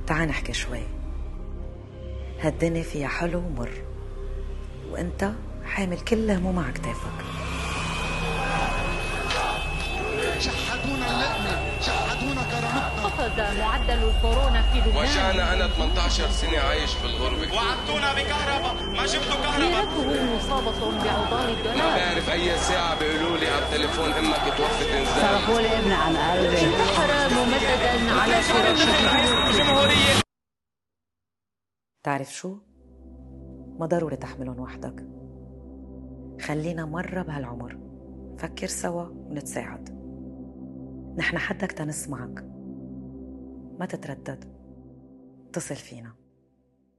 تعال نحكي شوي. هالدنيا فيها حلو ومر، وانت حامل كل هموم على كتافك. شحدونا اللقمة، شحدونا كرامتنا. أخذ معدل الكورونا في لبنان. وجعنا أنا 18 سنة عايش في الغربة. وعدتونا بكهرباء، ما جبتوا كهرباء. ميراثه مصابة بعضال الدولار. ما بعرف أي ساعة بيقولوا لي على التليفون أمك توفت إنزال. صرفوا لي ابني عن قلبي. انتحر ممددا على فراشه. تعرف شو؟ ما ضروري تحملهم وحدك. خلينا مرة بهالعمر فكر سوا ونتساعد. نحن حدك تنسمعك، ما تتردد، اتصل فينا.